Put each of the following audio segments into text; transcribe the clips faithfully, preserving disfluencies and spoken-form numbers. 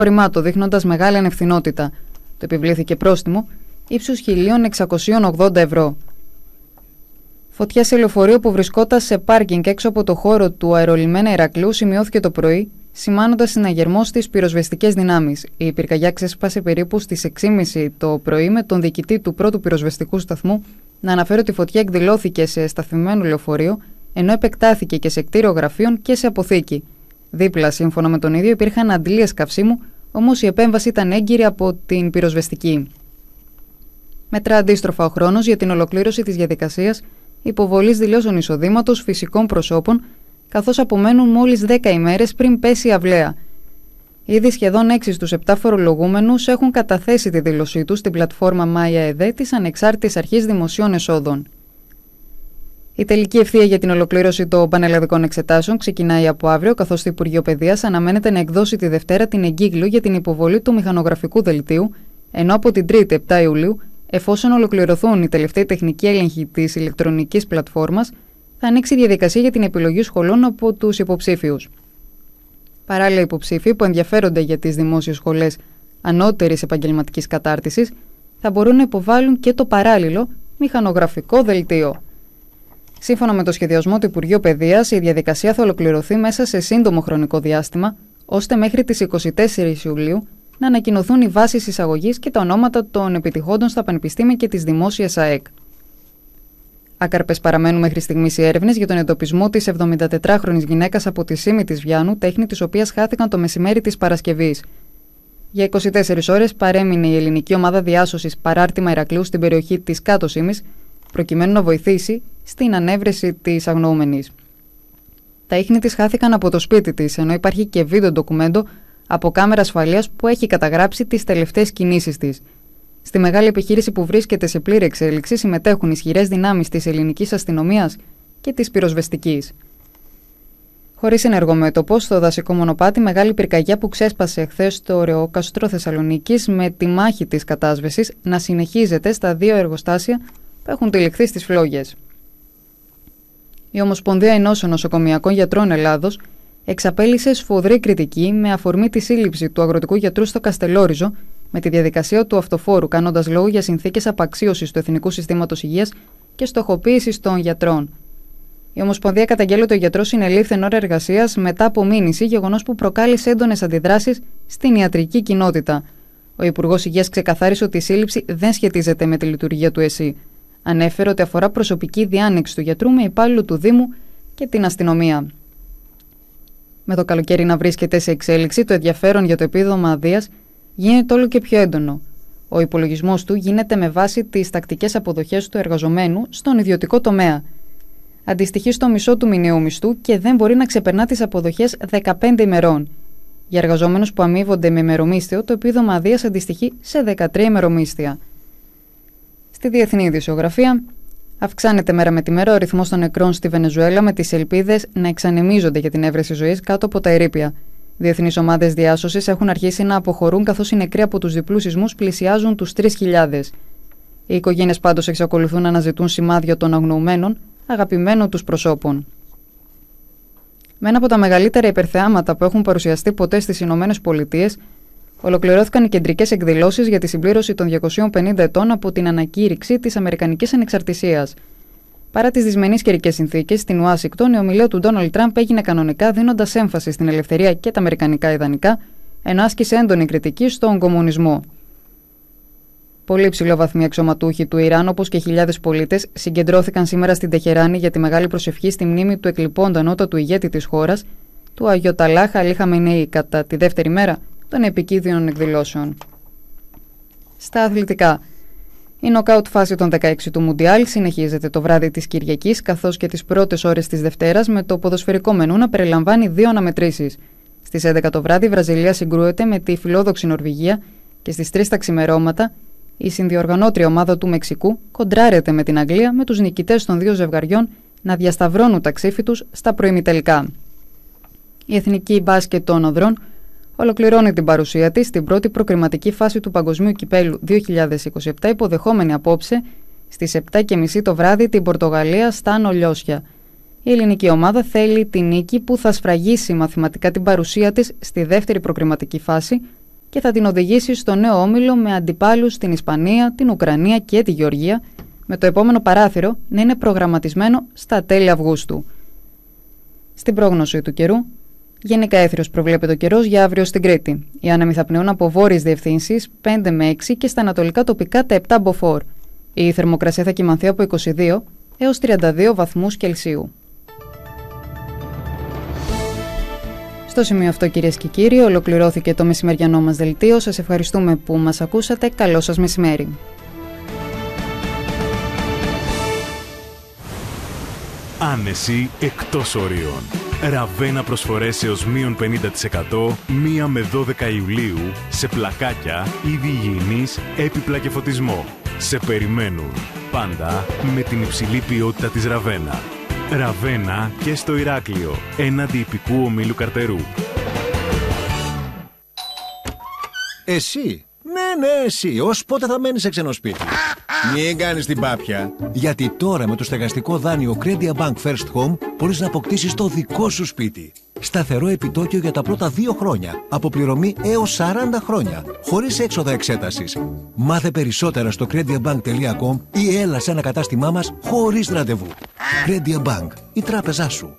απορριμμάτο, δείχνοντας μεγάλη ανευθυνότητα. Το επιβλήθηκε πρόστιμο ύψους χίλια εξακόσια ογδόντα ευρώ. Φωτιά σε λεωφορείο που βρισκόταν σε πάρκινγκ έξω από το χώρο του αερολιμένα Ηρακλείου σημειώθηκε το πρωί, σημάνοντας συναγερμό στις πυροσβεστικές δυνάμεις. Η πυρκαγιά ξέσπασε περίπου στις έξι και μισή το πρωί, με τον διοικητή του πρώτου πυροσβεστικού σταθμού να αναφέρει ότι η φωτιά εκδηλώθηκε σε σταθμευμένο λεωφορείο, ενώ επεκτάθηκε και σε κτίριο γραφείων και σε αποθήκη. Δίπλα, σύμφωνα με τον ίδιο, υπήρχαν αντλίες καυσίμου, όμως η επέμβαση ήταν έγκυρη από την πυροσβεστική. Μετρά αντίστροφα ο χρόνος για την ολοκλήρωση της διαδικασίας υποβολής δηλώσεων εισοδήματος φυσικών προσώπων, καθώς απομένουν μόλις δέκα ημέρες πριν πέσει η αυλαία. Ήδη σχεδόν έξι στους επτά φορολογούμενους έχουν καταθέσει τη δήλωσή τους στην πλατφόρμα ΜΑΙΑΕΔΕ της Ανεξάρτητης Αρχής Δημοσίων Εσόδων. Η τελική ευθεία για την ολοκλήρωση των πανελλαδικών εξετάσεων ξεκινάει από αύριο, καθώς το Υπουργείο Παιδείας αναμένεται να εκδώσει τη Δευτέρα την εγκύκλιο για την υποβολή του μηχανογραφικού δελτίου, ενώ από την Τρίτη επτά Ιουλίου, εφόσον ολοκληρωθούν οι τελευταίοι τεχνικοί έλεγχοι της ηλεκτρονικής πλατφόρμας, θα ανοίξει η διαδικασία για την επιλογή σχολών από τους υποψήφιους. Παράλληλα, οι υποψήφοι που ενδιαφέρονται για τις δημόσιες σχολές ανώτερης επαγγελματικής κατάρτισης θα μπορούν να υποβάλουν και το παράλληλο μηχανογραφικό δελτίο. Σύμφωνα με το σχεδιασμό του Υπουργείου Παιδείας, η διαδικασία θα ολοκληρωθεί μέσα σε σύντομο χρονικό διάστημα, ώστε μέχρι τις είκοσι τέσσερις Ιουλίου να ανακοινωθούν οι βάσεις εισαγωγής και τα ονόματα των επιτυχόντων στα πανεπιστήμια και τις δημόσιες ΑΕΚ. Άκαρπες παραμένουν μέχρι στιγμής οι έρευνες για τον εντοπισμό της εβδομηντατετράχρονης γυναίκας από τη Σύμη της Βιάνου, τέχνη της οποίας χάθηκαν το μεσημέρι της Παρασκευής. Για είκοσι τέσσερις ώρες παρέμεινε η ελληνική ομάδα διάσωσης Παράρτημα Ηρακλείου στην περιοχή της Κάτω Σύμης, προκειμένου να βοηθήσει στην ανέβρεση της αγνοούμενης. Τα ίχνη της χάθηκαν από το σπίτι της, ενώ υπάρχει και βίντεο ντοκουμέντο από κάμερα ασφαλείας που έχει καταγράψει τις τελευταίες κινήσεις της. Στη μεγάλη επιχείρηση που βρίσκεται σε πλήρη εξέλιξη συμμετέχουν ισχυρές δυνάμεις της ελληνικής αστυνομίας και της πυροσβεστικής. Χωρίς ενεργό μέτωπο, στο δασικό μονοπάτι, μεγάλη πυρκαγιά που ξέσπασε χθες στο Ρεόκαστρο Θεσσαλονίκης, με τη μάχη της κατάσβεσης να συνεχίζεται στα δύο εργοστάσια που έχουν τυλιχθεί στις φλόγες. Η Ομοσπονδία Ενώσεων Νοσοκομειακών Γιατρών Ελλάδος εξαπέλυσε σφοδρή κριτική με αφορμή τη σύλληψη του αγροτικού γιατρού στο Καστελόριζο με τη διαδικασία του αυτοφόρου, κάνοντας λόγο για συνθήκες απαξίωσης του Εθνικού Συστήματος Υγείας και στοχοποίησης των γιατρών. Η Ομοσπονδία καταγγέλλει ότι ο γιατρός συνελήφθη εν ώρα εργασίας μετά από μήνυση, γεγονός που προκάλεσε έντονες αντιδράσεις στην ιατρική κοινότητα. Ο Υπουργός Υγείας ξεκαθάρισε ότι η σύλληψη δεν σχετίζεται με τη λειτουργία του ΕΣΥ. Ανέφερε ότι αφορά προσωπική διάνοιξη του γιατρού με υπάλληλο του Δήμου και την αστυνομία. Με το καλοκαίρι να βρίσκεται σε εξέλιξη, το ενδιαφέρον για το επίδομα αδείας γίνεται όλο και πιο έντονο. Ο υπολογισμός του γίνεται με βάση τις τακτικές αποδοχές του εργαζομένου στον ιδιωτικό τομέα. Αντιστοιχεί στο μισό του μηνιαίου μισθού και δεν μπορεί να ξεπερνά τις αποδοχές δεκαπέντε ημερών. Για εργαζόμενους που αμείβονται με ημερομίσθιο, το επίδομα αδείας αντιστοιχεί σε δεκατρία ημερομίσθια. Στη διεθνή ειδησιογραφία, αυξάνεται μέρα με τη μέρα ο αριθμός των νεκρών στη Βενεζουέλα, με τις ελπίδες να εξανεμίζονται για την έβρεση ζωής κάτω από τα ερείπια. Διεθνείς ομάδες διάσωσης έχουν αρχίσει να αποχωρούν, καθώς οι νεκροί από τους διπλούς σεισμούς πλησιάζουν τους τρεις χιλιάδες. Οι οικογένειες πάντως εξακολουθούν να αναζητούν σημάδια των αγνοουμένων, αγαπημένων τους προσώπων. Με ένα από τα μεγαλύτερα υπερθεάματα που έχουν παρουσιαστεί ποτέ στις Ηνωμένες Πολιτείες, ολοκληρώθηκαν οι κεντρικές εκδηλώσεις για τη συμπλήρωση των διακοσίων πενήντα ετών από την ανακήρυξη της Αμερικανικής Ανεξαρτησίας. Παρά τις δυσμενείς καιρικές συνθήκες, στην Ουάσιγκτον η ομιλία του Ντόναλντ Τραμπ έγινε κανονικά, δίνοντας έμφαση στην ελευθερία και τα αμερικανικά ιδανικά, ενώ άσκησε έντονη κριτική στον κομμουνισμό. Πολλοί υψηλόβαθμοι αξιωματούχοι του Ιράν, όπως και χιλιάδες πολίτες, συγκεντρώθηκαν σήμερα στην Τεχεράνη για τη μεγάλη προσευχή στη μνήμη του εκλειπώντα ανώτατου ηγέτη της χώρας, του Αγιοταλάχ Αλί Χαμενεή, κατά τη δεύτερη μέρα των επικίνδυνων εκδηλώσεων. Στα αθλητικά. Η νοκάουτ φάση των δεκαέξι του Μουντιάλ συνεχίζεται το βράδυ της Κυριακής, καθώς και τις πρώτες ώρες της Δευτέρας, με το ποδοσφαιρικό μενού να περιλαμβάνει δύο αναμετρήσεις. Στις έντεκα το βράδυ η Βραζιλία συγκρούεται με τη φιλόδοξη Νορβηγία και στις τρεις τα ξημερώματα η συνδιοργανώτρια ομάδα του Μεξικού κοντράρεται με την Αγγλία, με τους νικητές των δύο ζευγαριών να διασταυρώνουν τα ξύφη τους στα προημιτελικά. Η εθνική μπάσκετ των ανδρών ολοκληρώνει την παρουσία της στην πρώτη προκριματική φάση του Παγκοσμίου Κυπέλου δύο χιλιάδες είκοσι επτά, υποδεχόμενη απόψε στις επτά και μισή το βράδυ την Πορτογαλία στα Νολιώσια. Η ελληνική ομάδα θέλει την νίκη που θα σφραγίσει μαθηματικά την παρουσία της στη δεύτερη προκριματική φάση, και θα την οδηγήσει στο νέο όμιλο με αντιπάλους στην Ισπανία, την Ουκρανία και τη Γεωργία, με το επόμενο παράθυρο να είναι προγραμματισμένο στα τέλη Αυγούστου. Στην πρόγνωση του καιρού, γενικά έθριος προβλέπεται ο καιρός για αύριο στην Κρήτη. Οι άνεμοι θα πνέουν από βόρειες διευθύνσεις πέντε με έξι και στα ανατολικά τοπικά τα επτά μποφόρ. Η θερμοκρασία θα κυμανθεί από είκοσι δύο έως τριάντα δύο βαθμούς Κελσίου. Στο σημείο αυτό, κυρίες και κύριοι, ολοκληρώθηκε το μεσημεριανό μας δελτίο. Σας ευχαριστούμε που μας ακούσατε. Καλό σας μεσημέρι. Άνεση εκτός ορίων. Ραβένα προσφορές έως μείον πενήντα τοις εκατό μία με δώδεκα Ιουλίου σε πλακάκια, είδη υγιεινής, έπιπλα και φωτισμό. Σε περιμένουν. Πάντα με την υψηλή ποιότητα της Ραβένα. Ραβένα και στο Ηράκλειο, έναντι υπηκού ομίλου Καρτερού. Εσύ, ναι, ναι, εσύ, ως πότε θα μένεις σε ξένο σπίτι? Μην κάνεις την πάπια. Γιατί τώρα με το στεγαστικό δάνειο Credia Bank First Home μπορείς να αποκτήσεις το δικό σου σπίτι. Σταθερό επιτόκιο για τα πρώτα δύο χρόνια. Αποπληρωμή έως σαράντα χρόνια. Χωρίς έξοδα εξέτασης. Μάθε περισσότερα στο crediabank τελεία com ή έλα σε ένα κατάστημά μας χωρίς ραντεβού. Credia Bank, η τράπεζά σου.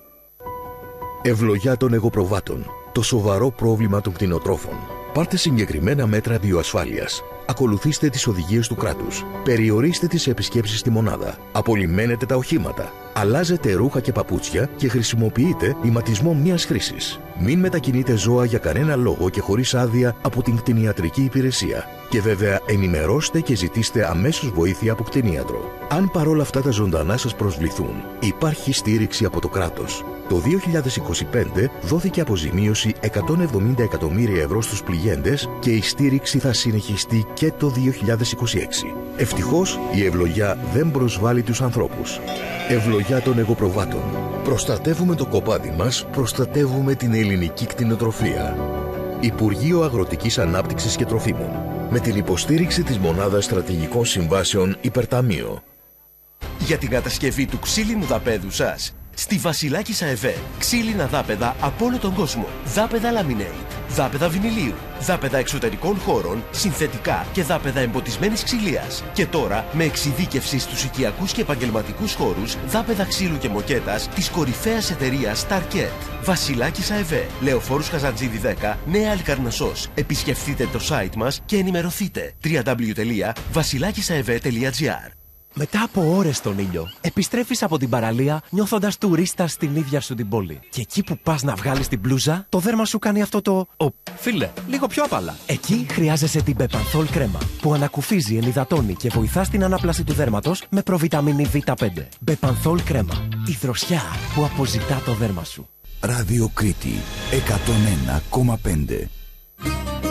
Ευλογιά των εγωπροβάτων. Το σοβαρό πρόβλημα των κτηνοτρόφων. Πάρτε συγκεκριμένα μέτρα βιοασφάλειας. Ακολουθήστε τις οδηγίες του κράτους. Περιορίστε τις επισκέψεις στη μονάδα. Απολυμμένετε τα οχήματα. Αλλάζετε ρούχα και παπούτσια και χρησιμοποιείτε ηματισμό μιας χρήσης. Μην μετακινείτε ζώα για κανένα λόγο και χωρίς άδεια από την κτηνιατρική υπηρεσία. Και βέβαια ενημερώστε και ζητήστε αμέσως βοήθεια από κτηνίατρο. Αν παρόλα αυτά τα ζωντανά σας προσβληθούν, υπάρχει στήριξη από το κράτος. Το δύο χιλιάδες είκοσι πέντε δόθηκε αποζημίωση εκατόν εβδομήντα εκατομμύρια ευρώ στους πληγέντες και η στήριξη θα συνεχιστεί και το δύο χιλιάδες είκοσι έξι. Ευτυχώς η ευλογιά δεν προσβάλλει τους ανθρώπους. Ευλογιά των εγωπροβάτων. Προστατεύουμε το κοπάδι μας, προστατεύουμε την ελληνική κτηνοτροφία. Υπουργείο Αγροτικής Ανάπτυξης και Τροφίμων. Με την υποστήριξη της Μονάδας Στρατηγικών Συμβάσεων Υπερταμείο. Για την κατασκευή του ξύλινου δαπέδου σας, στη Βασιλάκης ΑΕΒ, ξύλινα δάπεδα από όλο τον κόσμο. Δάπεδα laminate, δάπεδα βινιλίου, δάπεδα εξωτερικών χώρων, συνθετικά και δάπεδα εμποτισμένης ξυλίας. Και τώρα με εξειδίκευση στους οικιακούς και επαγγελματικούς χώρους, δάπεδα ξύλου και μοκέτας της κορυφαίας εταιρείας Starket. Βασιλάκης ΑΕΒ, Λεωφόρους Καζαντζίδη δέκα, Νέα Αλικαρνασσός. Επισκεφτείτε το site μας και ενημερωθείτε. double-u double-u double-u τελεία βασιλάκισαεβ τελεία τζι άρ. Μετά από ώρες στον ήλιο, επιστρέφεις από την παραλία νιώθοντας τουρίστα στην ίδια σου την πόλη. Και εκεί που πας να βγάλεις την μπλούζα, το δέρμα σου κάνει αυτό το «Ω, φίλε, λίγο πιο απαλά». Εκεί χρειάζεσαι την Bepanthol κρέμα, που ανακουφίζει, ενυδατώνει και βοηθά στην ανάπλαση του δέρματος με προβιταμίνη βι πέντε. Bepanthol κρέμα, η δροσιά που αποζητά το δέρμα σου. Ράδιο Κρήτη εκατόν ένα κόμμα πέντε.